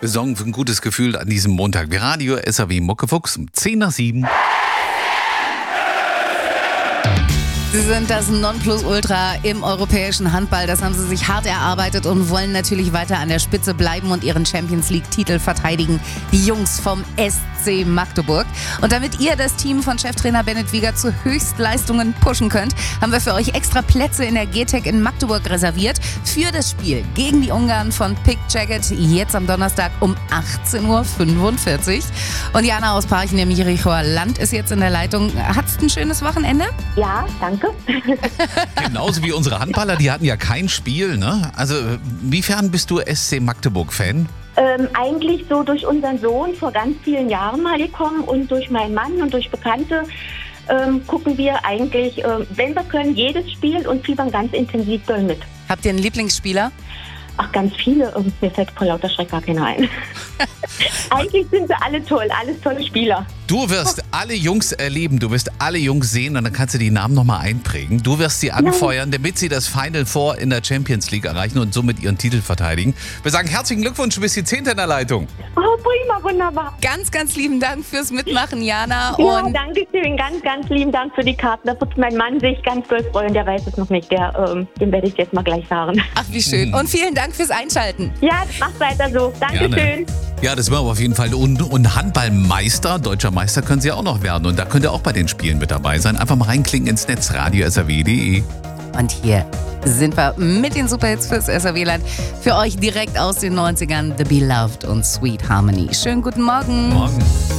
Wir sorgen für ein gutes Gefühl an diesem Montag. Wir Radio SAW Muckefuchs um 6:10. Sie sind das Nonplusultra im europäischen Handball. Das haben sie sich hart erarbeitet und wollen natürlich weiter an der Spitze bleiben und ihren Champions-League-Titel verteidigen. Die Jungs vom SC Magdeburg. Und damit ihr das Team von Cheftrainer Bennett Wiegert zu Höchstleistungen pushen könnt, haben wir für euch extra Plätze in der GTEC in Magdeburg reserviert für das Spiel gegen die Ungarn von Pick Jacket jetzt am Donnerstag um 18:45 Uhr. Und Jana aus Parchim im Jerichoer Land ist jetzt in der Leitung. Hat's ein schönes Wochenende? Ja, danke. Genauso wie unsere Handballer, die hatten ja kein Spiel, ne? Also, inwiefern bist du SC Magdeburg-Fan? Eigentlich so durch unseren Sohn vor ganz vielen Jahren mal gekommen und durch meinen Mann und durch Bekannte gucken wir eigentlich, wenn wir können, jedes Spiel und fiebern ganz intensiv doll mit. Habt ihr einen Lieblingsspieler? Ach, ganz viele. Mir fällt vor lauter Schreck gar keiner ein. Eigentlich sind sie alle toll, alles tolle Spieler. Du wirst alle Jungs erleben, du wirst alle Jungs sehen und dann kannst du die Namen nochmal einprägen. Du wirst sie anfeuern, damit sie das Final Four in der Champions League erreichen und somit ihren Titel verteidigen. Wir sagen herzlichen Glückwunsch, du bist die 10. in der Leitung. Oh, prima, wunderbar. Ganz, ganz lieben Dank fürs Mitmachen, Jana. Ja, Und danke schön. Ganz, ganz lieben Dank für die Karten. Da wird mein Mann sich ganz doll freuen. Der weiß es noch nicht. Dem werde ich jetzt mal gleich sagen. ach, wie schön. Und vielen Dank fürs Einschalten. Ja, macht weiter so. Dankeschön. Ja, das werden wir auf jeden Fall. Und Handballmeister, deutscher Meister können sie auch noch werden. Und da könnt ihr auch bei den Spielen mit dabei sein. Einfach mal reinklicken ins Netz, radio.saw.de. Und hier sind wir mit den Superhits fürs SAW-Land. Für euch direkt aus den 90ern, The Beloved und Sweet Harmony. Schönen guten Morgen. Morgen.